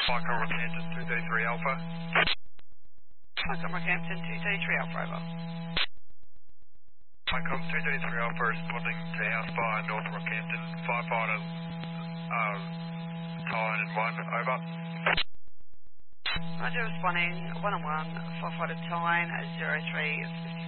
Michael Rockhampton 233 Alpha. Michael Rockhampton 233 Alpha, over. Michael 233 Alpha responding to house fire North Rockhampton. Firefighter Tyne and 1, over. Roger, responding 1-on-1, firefighter Tyne 03